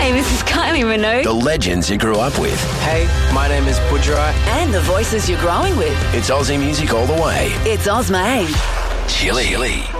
Hey, this is Kylie Minogue. The legends you grew up with. Hey, my name is Budrai. And the voices you're growing with. It's Aussie music all the way. It's Ozmane. Chili.